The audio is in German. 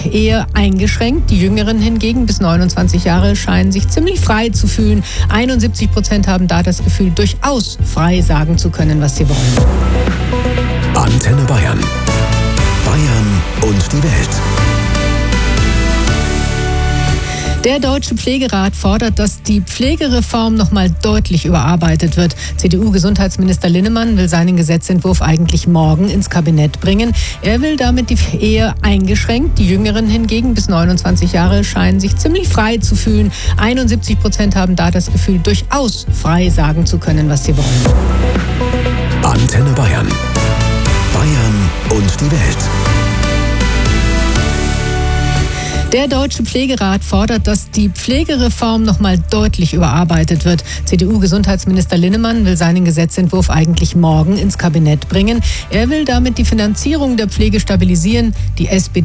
Ehe eingeschränkt. Die Jüngeren hingegen bis 29 Jahre scheinen sich ziemlich frei zu fühlen. 71% haben da das Gefühl, durchaus frei sagen zu können, was sie wollen. Antenne Bayern. Bayern und die Welt. Der Deutsche Pflegerat fordert, dass die Pflegereform nochmal deutlich überarbeitet wird. CDU-Gesundheitsminister Linnemann will seinen Gesetzentwurf eigentlich morgen ins Kabinett bringen. Er will damit die Ehe eingeschränkt. Die Jüngeren hingegen bis 29 Jahre scheinen sich ziemlich frei zu fühlen. 71% haben da das Gefühl, durchaus frei sagen zu können, was sie wollen. Antenne Bayern. Bayern und die Welt. Der Deutsche Pflegerat fordert, dass die Pflegereform nochmal deutlich überarbeitet wird. CDU-Gesundheitsminister Linnemann will seinen Gesetzentwurf eigentlich morgen ins Kabinett bringen. Er will damit die Finanzierung der Pflege stabilisieren. Die SPD